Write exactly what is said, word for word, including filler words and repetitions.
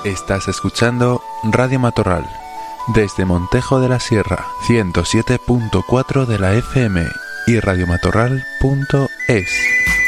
Estás escuchando Radio Matorral, desde Montejo de la Sierra, ciento siete punto cuatro de la F M y radiomatorral punto es.